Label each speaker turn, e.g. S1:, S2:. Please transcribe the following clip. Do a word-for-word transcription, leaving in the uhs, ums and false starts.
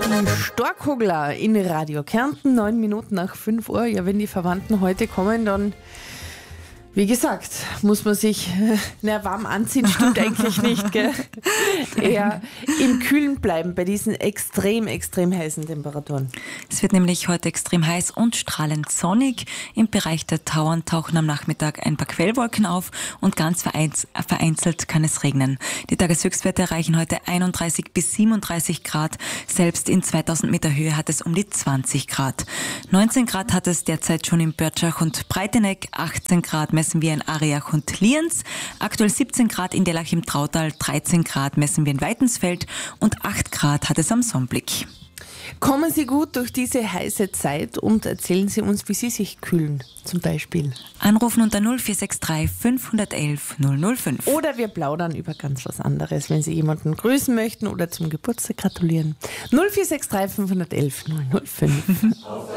S1: Die Storkogler in Radio Kärnten, neun Minuten nach fünf Uhr. Ja, wenn die Verwandten heute kommen, dann, wie gesagt, muss man sich na, warm anziehen, stimmt eigentlich nicht, gell? Eher im Kühlen bleiben bei diesen extrem, extrem heißen Temperaturen.
S2: Es wird nämlich heute extrem heiß und strahlend sonnig. Im Bereich der Tauern tauchen am Nachmittag ein paar Quellwolken auf und ganz vereinzelt kann es regnen. Die Tageshöchstwerte erreichen heute einunddreißig bis siebenunddreißig Grad. Selbst in zweitausend Meter Höhe hat es um die zwanzig Grad. neunzehn Grad hat es derzeit schon in Börtschach und Breiteneck, achtzehn Grad messen wir in Ariach und Lienz, aktuell siebzehn Grad in Dellach im Trautal, dreizehn Grad messen wir in Weitensfeld und acht Grad hat es am Sonnblick.
S1: Kommen Sie gut durch diese heiße Zeit und erzählen Sie uns, wie Sie sich kühlen, zum Beispiel.
S2: Anrufen unter null vier sechs drei fünf eins eins null null fünf.
S1: Oder wir plaudern über ganz was anderes, wenn Sie jemanden grüßen möchten oder zum Geburtstag gratulieren. null vier sechs drei fünf eins eins null null fünf.